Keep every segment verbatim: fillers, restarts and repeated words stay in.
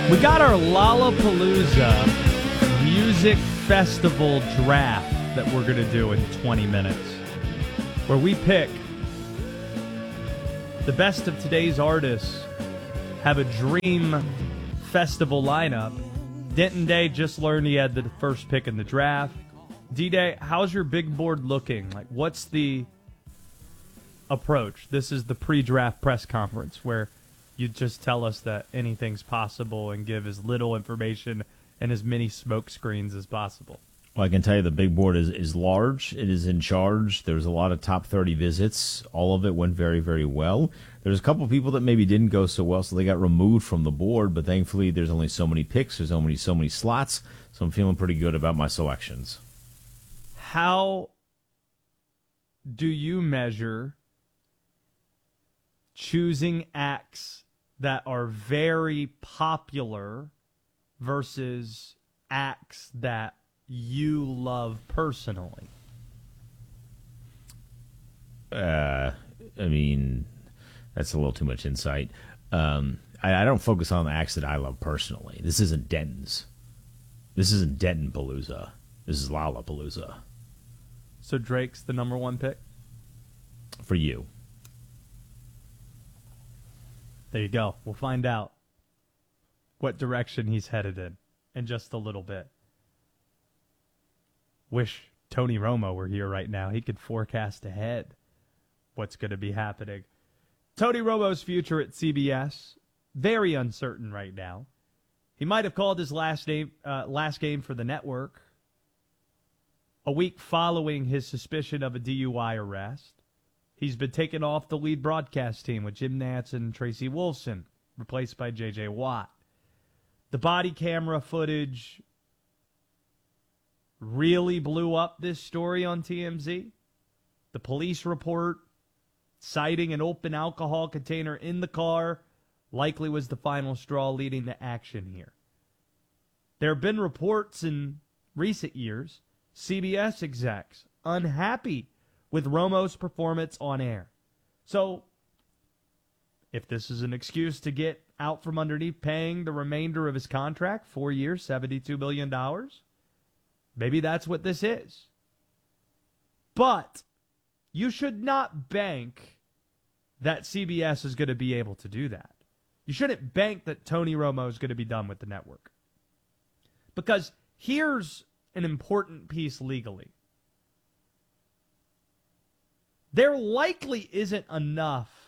We got our Lollapalooza Music Festival draft that we're going to do in twenty minutes, where we pick the best of today's artists, have a dream festival lineup. Denton Day just learned he had the first pick in the draft. D-Day, how's your big board looking? Like, what's the approach? This is the pre-draft press conference where you just tell us that anything's possible and give as little information and as many smoke screens as possible. Well, I can tell you the big board is, is large. It is in charge. There's a lot of top thirty visits. All of it went very, very well. There's a couple people that maybe didn't go so well, so they got removed from the board, but thankfully there's only so many picks. There's only so many slots, so I'm feeling pretty good about my selections. How do you measure choosing acts that are very popular versus acts that you love personally? Uh, I mean, that's a little too much insight. Um, I, I don't focus on the acts that I love personally. This isn't Denton's. This isn't Denton Palooza. This is Lollapalooza. So Drake's the number one pick? For you. There you go. We'll find out what direction he's headed in in just a little bit. Wish Tony Romo were here right now. He could forecast ahead what's going to be happening. Tony Romo's future at C B S, very uncertain right now. He might have called his last name, uh, last game for the network a week following his suspicion of a D U I arrest. He's been taken off the lead broadcast team with Jim Nantz and Tracy Wolfson, replaced by J J Watt. The body camera footage really blew up this story on T M Z. The police report citing an open alcohol container in the car likely was the final straw leading to action here. There have been reports in recent years, C B S execs unhappy with Romo's performance on air. So, if this is an excuse to get out from underneath paying the remainder of his contract, four years, seventy-two million dollars, maybe that's what this is. But you should not bank that C B S is going to be able to do that. You shouldn't bank that Tony Romo is going to be done with the network. Because here's an important piece legally. There likely isn't enough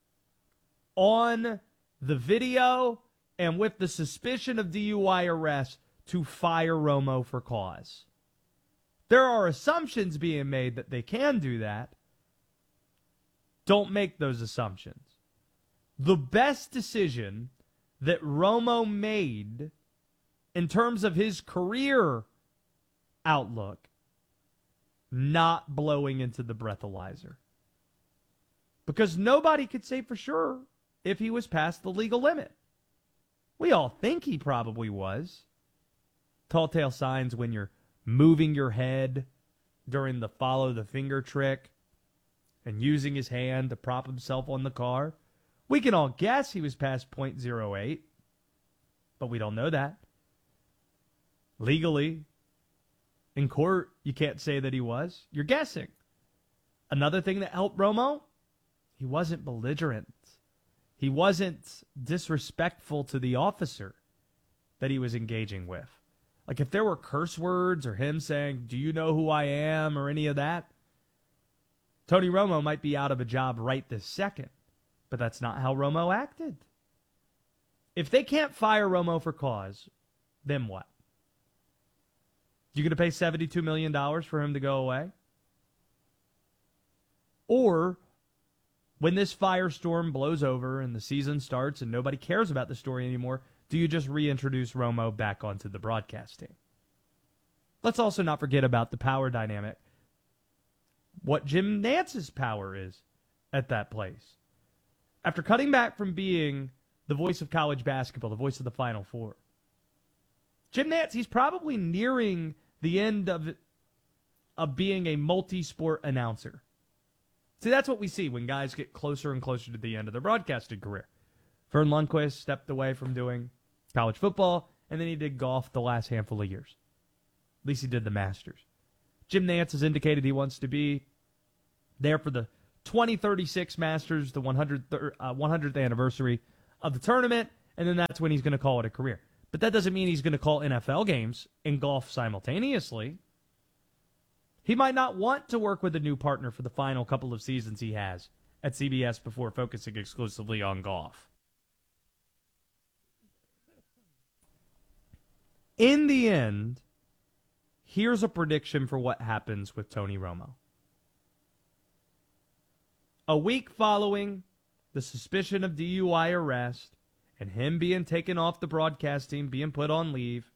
on the video and with the suspicion of D U I arrest to fire Romo for cause. There are assumptions being made that they can do that. Don't make those assumptions. The best decision that Romo made in terms of his career outlook, not blowing into the breathalyzer. Because nobody could say for sure if he was past the legal limit. We all think he probably was. Tall tale signs when you're moving your head during the follow the finger trick and using his hand to prop himself on the car. We can all guess he was past point zero eight, but we don't know that. Legally, in court, you can't say that he was. You're guessing. Another thing that helped Romo, he wasn't belligerent. He wasn't disrespectful to the officer that he was engaging with. Like if there were curse words or him saying, "Do you know who I am?" or any of that, Tony Romo might be out of a job right this second. But that's not how Romo acted. If they can't fire Romo for cause, then what? You going to pay seventy-two million dollars for him to go away? Or when this firestorm blows over and the season starts and nobody cares about the story anymore, do you just reintroduce Romo back onto the broadcast team? Let's also not forget about the power dynamic. What Jim Nantz's power is at that place. After cutting back from being the voice of college basketball, the voice of the Final Four, Jim Nantz, he's probably nearing the end of of being a multi-sport announcer. See, that's what we see when guys get closer and closer to the end of their broadcasting career. Vern Lundquist stepped away from doing college football, and then he did golf the last handful of years. At least he did the Masters. Jim Nantz has indicated he wants to be there for the twenty thirty-six Masters, the one hundredth, uh, one hundredth anniversary of the tournament, and then that's when he's going to call it a career. But that doesn't mean he's going to call N F L games and golf simultaneously. He might not want to work with a new partner for the final couple of seasons he has at C B S before focusing exclusively on golf. In the end, here's a prediction for what happens with Tony Romo. A week following the suspicion of D U I arrest and him being taken off the broadcast team, being put on leave,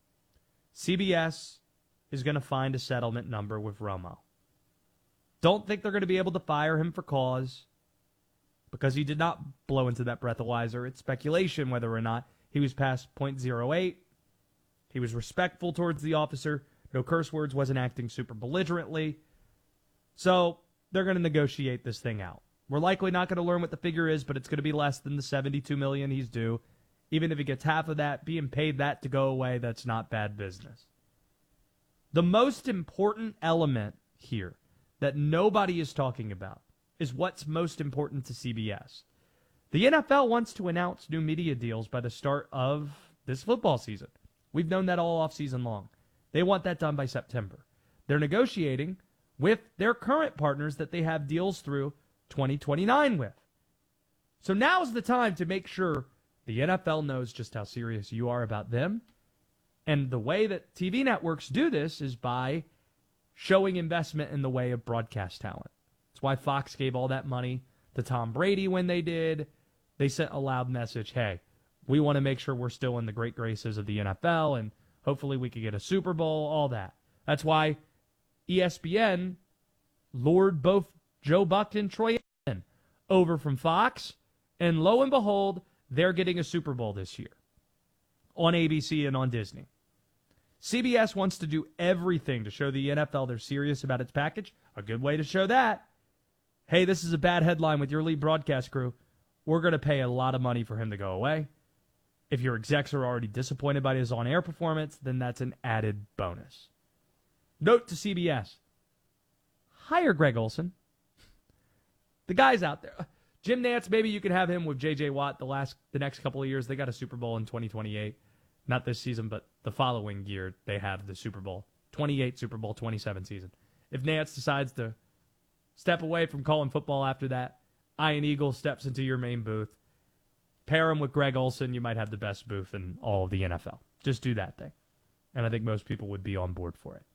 C B S is going to find a settlement number with Romo. Don't think they're going to be able to fire him for cause because he did not blow into that breathalyzer. It's speculation whether or not he was past point zero eight. He was respectful towards the officer. No curse words, wasn't acting super belligerently. So they're going to negotiate this thing out. We're likely not going to learn what the figure is, but it's going to be less than the seventy-two million dollars he's due. Even if he gets half of that, being paid that to go away, that's not bad business. The most important element here that nobody is talking about is what's most important to C B S. The N F L wants to announce new media deals by the start of this football season. We've known that all offseason long. They want that done by September. They're negotiating with their current partners that they have deals through twenty twenty-nine with. So now's the time to make sure the N F L knows just how serious you are about them. And the way that T V networks do this is by showing investment in the way of broadcast talent. That's why Fox gave all that money to Tom Brady when they did. They sent a loud message, hey, we want to make sure we're still in the great graces of the N F L, and hopefully we could get a Super Bowl, all that. That's why E S P N lured both Joe Buck and Troy Aikman over from Fox, and lo and behold, they're getting a Super Bowl this year on A B C and on Disney. C B S wants to do everything to show the N F L they're serious about its package. A good way to show that, hey, this is a bad headline with your lead broadcast crew. We're going to pay a lot of money for him to go away. If your execs are already disappointed by his on-air performance, then that's an added bonus. Note to C B S, hire Greg Olsen. The guy's out there. Jim Nantz, maybe you could have him with J J Watt the last, the next couple of years. They got a Super Bowl in twenty twenty-eight. Not this season, but the following year they have the Super Bowl. twenty-eight Super Bowl, twenty-seven season. If Nantz decides to step away from calling football after that, Ian Eagle steps into your main booth. Pair him with Greg Olsen, you might have the best booth in all of the N F L. Just do that thing. And I think most people would be on board for it.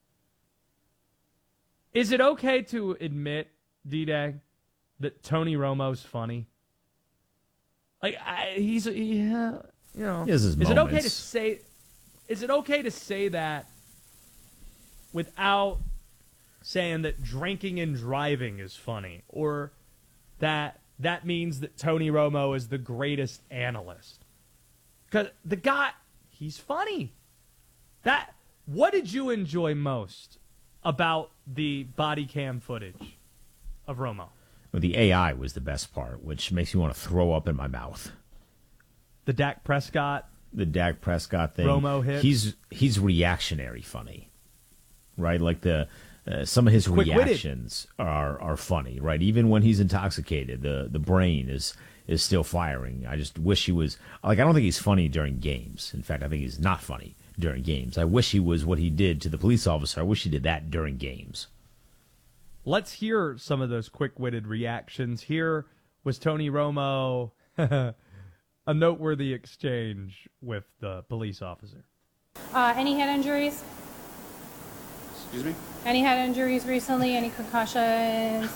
Is it okay to admit, D-Day, that Tony Romo's funny? Like, I, he's, yeah, you know. He has his is moments. it okay to say, is it okay to say that without saying that drinking and driving is funny, or that that means that Tony Romo is the greatest analyst? Because the guy, he's funny. That, what did you enjoy most about the body cam footage of Romo? Well, the A I was the best part, which makes me want to throw up in my mouth. The Dak Prescott, the Dak Prescott thing. Romo hit. He's he's reactionary funny, right? Like the uh, some of his Quick-witted. reactions are are funny, right? Even when he's intoxicated, the the brain is is still firing. I just wish he was like I don't think he's funny during games. In fact, I think he's not funny during games. I wish he was what he did to the police officer. I wish he did that during games. Let's hear some of those quick-witted reactions. Here was Tony Romo, a noteworthy exchange with the police officer. Uh, any head injuries? Excuse me? Any head injuries recently? Any concussions?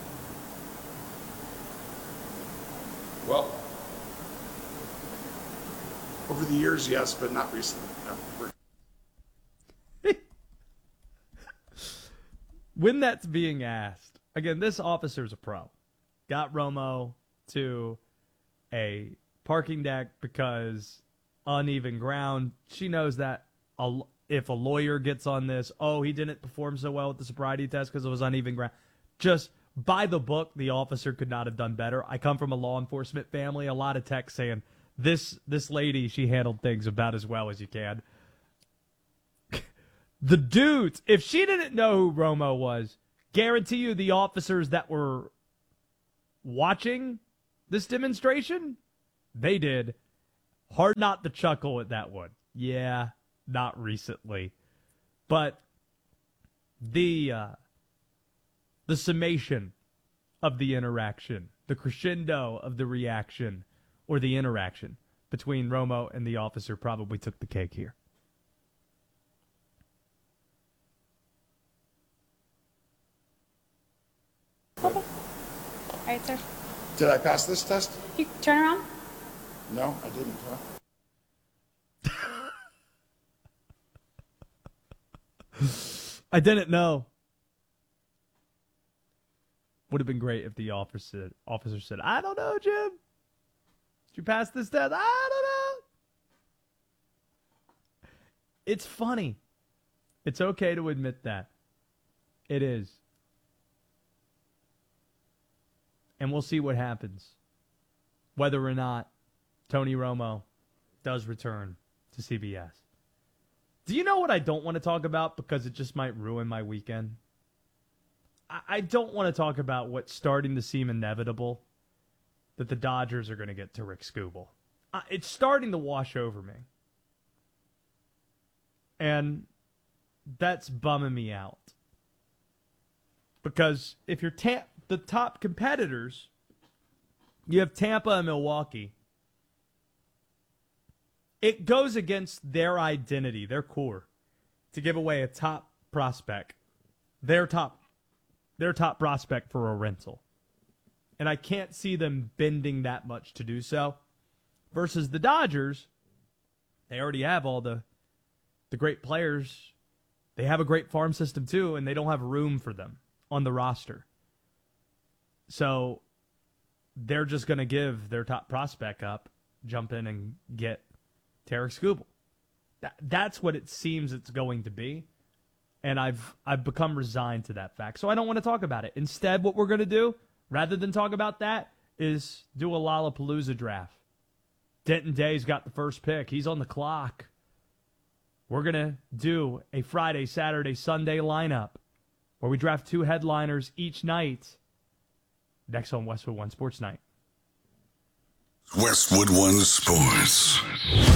Well, over the years, yes, but not recently. No. We're- When that's being asked, again, this officer's a pro. Got Romo to a parking deck because uneven ground. She knows that a, if a lawyer gets on this, oh, he didn't perform so well with the sobriety test because it was uneven ground. Just by the book, the officer could not have done better. I come from a law enforcement family. A lot of texts saying this this lady, she handled things about as well as you can. The dudes, if she didn't know who Romo was, guarantee you the officers that were watching this demonstration, they did. Hard not to chuckle at that one. Yeah, not recently. But the uh, the summation of the interaction, the crescendo of the reaction or the interaction between Romo and the officer probably took the cake here. Okay. All right, sir. Did I pass this test? You turn around. No, I didn't, huh? I didn't know. Would have been great if the officer officer said, I don't know, Jim. Did you pass this test? I don't know. It's funny. It's okay to admit that. It is. And we'll see what happens. Whether or not Tony Romo does return to C B S. Do you know what I don't want to talk about because it just might ruin my weekend? I, I don't want to talk about what's starting to seem inevitable, that the Dodgers are going to get Tarik Skubal. Uh, it's starting to wash over me. And that's bumming me out. Because if you're ta- the top competitors, you have Tampa and Milwaukee. It goes against their identity, their core, to give away a top prospect, their top, their top prospect for a rental. And I can't see them bending that much to do so. Versus the Dodgers, they already have all the, the great players. They have a great farm system too, and they don't have room for them on the roster. So they're just going to give their top prospect up, jump in and get Tarik Skubal. That, that's what it seems it's going to be. And I've I've become resigned to that fact. So I don't want to talk about it. Instead, what we're going to do, rather than talk about that, is do a Lollapalooza draft. Denton Day's got the first pick. He's on the clock. We're going to do a Friday, Saturday, Sunday lineup where we draft two headliners each night. Next on Westwood One Sports Night. Westwood One Sports.